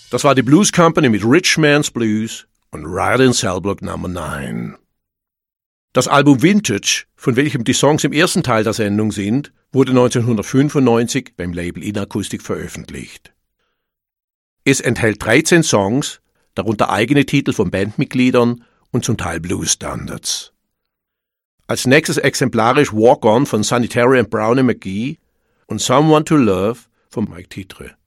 Das war die Blues Company mit Rich Man's Blues und Rider in Cell Block Number 9. Das Album Vintage, von welchem die Songs im ersten Teil der Sendung sind, wurde 1995 beim Label Inakustik veröffentlicht. Es enthält 13 Songs, darunter eigene Titel von Bandmitgliedern und zum Teil Blues-Standards. Als nächstes exemplarisch Walk On von Sanitary and Brownie McGhee und Someone to Love von Mike Titre.